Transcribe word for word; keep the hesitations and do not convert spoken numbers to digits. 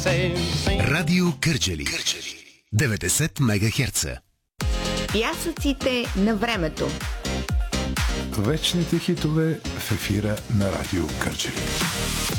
Радио Кърджали. деветдесет мегахерца. Пясъците на времето. Вечните хитове в ефира на Радио Кърджали.